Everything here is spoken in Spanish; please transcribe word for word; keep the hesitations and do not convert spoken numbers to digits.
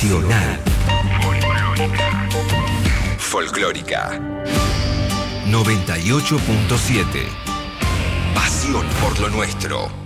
Nacional. Folclórica. noventa y ocho punto siete. Pasión por lo nuestro.